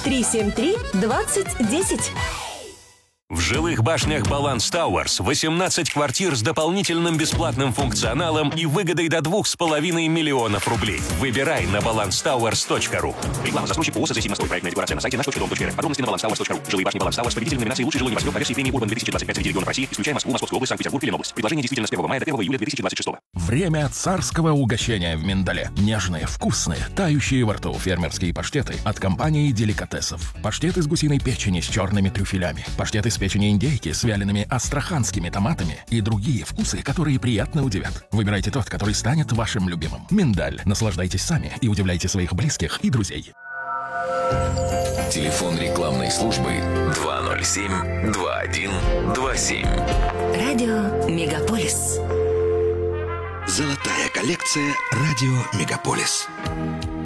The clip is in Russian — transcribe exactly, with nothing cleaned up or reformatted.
три семь три двадцать десять. В жилых башнях Баланс Тауэрс восемнадцать квартир с дополнительным бесплатным функционалом и выгодой до двух с половиной миллионов рублей. Выбирай на баланс тауэрс точка ру. Реклама. Застройщик ООО «Сосед Москвы». Проектная декларация на сайте наш точка дом точка р. Подробности на баланс тауэрс точка ру. Жилые башни Баланс Тауэрс. Победитель номинации «Лучший жилой небоскреб» по версии премии Урбан две тысячи двадцать пять среди регионов России, исключая Москву, Московскую область, Санкт-Петербург и Ленобласть. Предложение действительно с первого мая до первого июля две тысячи двадцать шестого. Время царского угощения в миндале. Нежные, вкусные, тающие во рту фермерские паштеты от компании «Деликатесов». Паштет из гусиной печени с черными трюфелями. Паштет из печени индейки с вялеными астраханскими томатами и другие вкусы, которые приятно удивят. Выбирайте тот, который станет вашим любимым. Миндаль. Наслаждайтесь сами и удивляйте своих близких и друзей. Телефон рекламной службы два ноль семь два один два семь. Радио Мегаполис. Золотая коллекция «Радио Мегаполис».